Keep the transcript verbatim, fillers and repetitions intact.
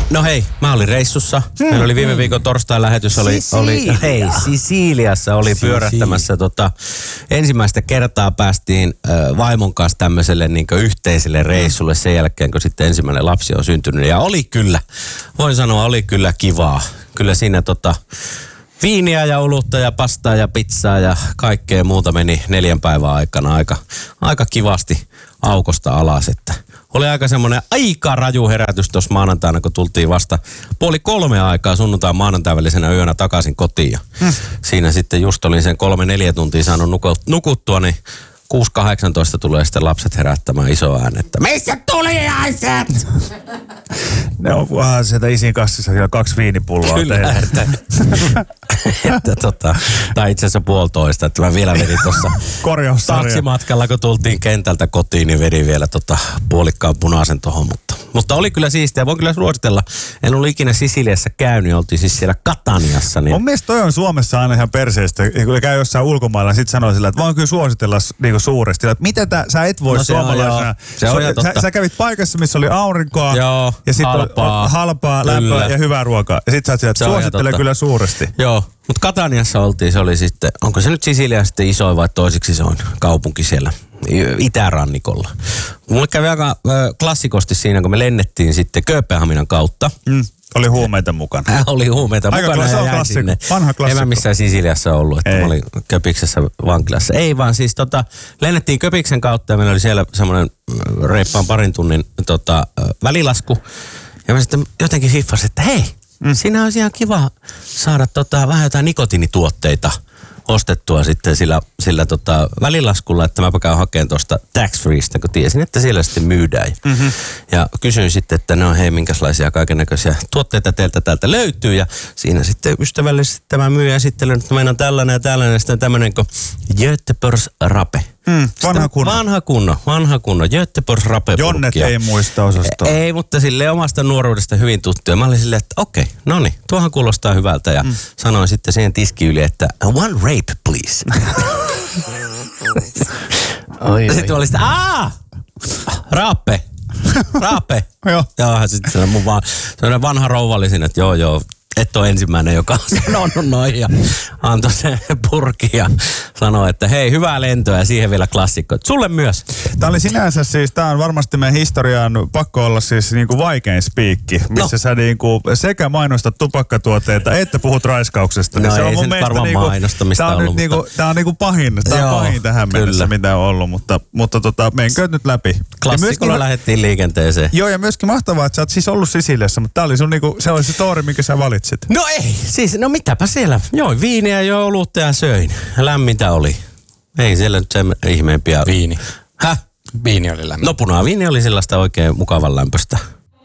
No hei, mä olin reissussa. Hmm. Meillä oli viime viikon torstain lähetys. Oli, oli, hei, Sisiliassa oli Sisilia. pyörähtämässä. Tota, ensimmäistä kertaa päästiin äh, vaimon kanssa tämmöiselle niin kuin yhteiselle reissulle sen jälkeen, kun sitten ensimmäinen lapsi on syntynyt. Ja oli kyllä, voin sanoa, oli kyllä kivaa. Kyllä siinä tota, viiniä ja olutta ja pastaa ja pizzaa ja kaikkea muuta meni neljän päivän aikana aika, aika kivasti aukosta alas, että oli aika semmoinen aika raju herätys tuossa maanantaina, kun tultiin vasta puoli kolme aikaa sunnuntain maanantain välisenä yönä takaisin kotiin. Ja hmm. siinä sitten just olin sen kolme neljä tuntia saanut nukuttua, niin kuusi kahdeksantoista tulee sitten lapset herättämään iso äänettä. Missä tuliaiset? Ne on vähän sieltä isin kassissa siellä kaksi viinipulloa. Kyllä, että, että tota, tai itse asiassa puolitoista, että mä vielä vedin tuossa taksimatkalla, kun tultiin kentältä kotiin, niin vedin vielä tota puolikkaan punaisen tohon, mutta, mutta oli kyllä siistiä. Voin kyllä suositella. En ollut ikinä Sisiliassa käynyt, oltiin siis siellä Cataniassa. Niin... Mun mielestä toi on Suomessa aina ihan perseestä, kun käy jossain ulkomailla, niin sit sanoo sillä, että voin kyllä suositella niinku suuresti. Että mitä tää, sä et voi no, suomalaisena. Se on, se sä, sä kävit paikassa, missä oli aurinkoa. Joo, ja sitten halpaa, halpaa lämpöä ja hyvää ruokaa. Ja sit sä oot sillä, että suosittele kyllä suuresti. Joo, mutta Cataniassa oltiin, se oli sitten, onko se nyt Sisilia sitten isoin vai toisiksi isoin kaupunki siellä itärannikolla. Mulle kävi aika äh, klassikosti siinä, kun me lennettiin sitten Kööpenhaminan kautta. Mm. Oli huumeita mukana. Äh, oli huumeita aika mukana ja jäin sinne. Vanha klassikko. En mä missään Sisiliassa ollut, että Ei. mä olin Köpiksessä vankilassa. Ei vaan siis tota, lennettiin Köpiksen kautta ja meillä oli siellä semmoinen reippaan parin tunnin tota, välilasku. Ja mä sitten jotenkin hiffasin, että hei, mm. siinä olisi ihan kiva saada tota, vähän jotain nikotiinituotteita ostettua sitten sillä, sillä tota, välilaskulla, että mä käyn hakemaan tuosta tax freestä, kun tiesin, että siellä sitten myydään. Mm-hmm. Ja kysyin sitten, että no hei, minkälaisia kaikennäköisiä tuotteita teiltä täältä löytyy. Ja siinä sitten ystävällisesti tämä myyjä esittelen, että meillä on tällainen ja tällainen, ja sitten tämmöinen kuin Göteborgs Rape. Mm, vanha kunno. Vanha kunno, vanha kunno. Göteborgs Rape. Jonnet ei muista osastoa. Ei, mutta silleen omasta nuoruudesta hyvin tuttu. Ja mä olin silleen, että okei, okay, no niin, tuohan kuulostaa hyvältä. Ja mm. sanoin sitten siihen tiski yli, että one rape, please. oi, sitten mä olin sitten, aah, Rape, Rape. Joo. Ja sitten se mun vaan, sellainen vanha rouva oli siinä, että joo, joo. Et ole ensimmäinen, joka on sanonut noin ja antoi se purki ja sanoi, että hei, hyvää lentoa ja siihen vielä klassikko. Sulle myös. Tämä oli sinänsä siis, tämä on varmasti meidän historiaan pakko olla siis niinku vaikein spiikki, missä no. sä niinku sekä mainostat tupakkatuotteita että puhut raiskauksesta. No se ei on mun se nyt varmaan niinku, mainostamista tää on ollut. Nyt mutta... niinku, tää on niinku pahin, tää on Joo, pahin tähän kyllä. mennessä, mitä on ollut, mutta, mutta tota, menkö nyt läpi. Klassikolla lähdettiin liikenteeseen. Joo, ja myöskin mahtavaa, että sä oot siis ollut Sisiliassa, mutta tää oli sun niinku, se oli se story, minkä sä valitsit. No ei, siis no mitäpä siellä. Join viiniä, join olutta ja söin. Lämmintä oli. Ei siellä nyt sen ihmeempiä. Viini. Häh? Viini oli lämmin. No punaviini oli sellaista oikein mukavan lämpöstä.